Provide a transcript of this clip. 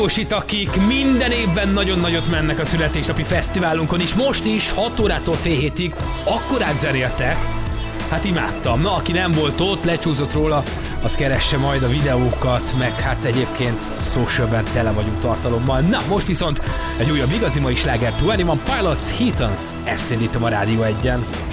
akik minden évben nagyon nagyot mennek a születésnapi fesztiválunkon is, most is 6 órától fél hétig akkorát zenéltek. Hát imádtam. Na, aki nem volt ott, lecsúszott róla, az keresse majd a videókat, meg hát egyébként socialben tele vagyunk tartalommal. Na, most viszont egy újabb igazi mai sláger, 21 Pilots, Heathens. Ezt indítom a Rádió 1-en.